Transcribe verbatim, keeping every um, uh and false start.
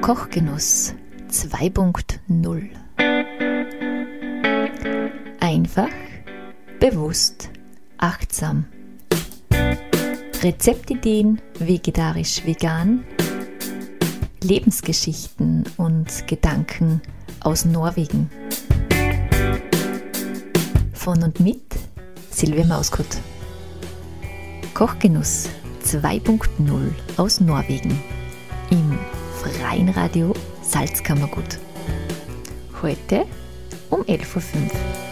Kochgenuss zwei Punkt null. Einfach, bewusst, achtsam. Rezeptideen vegetarisch-vegan, Lebensgeschichten und Gedanken aus Norwegen. Von und mit Silvia Mauskut. Kochgenuss zwei Punkt null aus Norwegen im freien Radio Salzkammergut. Heute um elf Uhr fünf.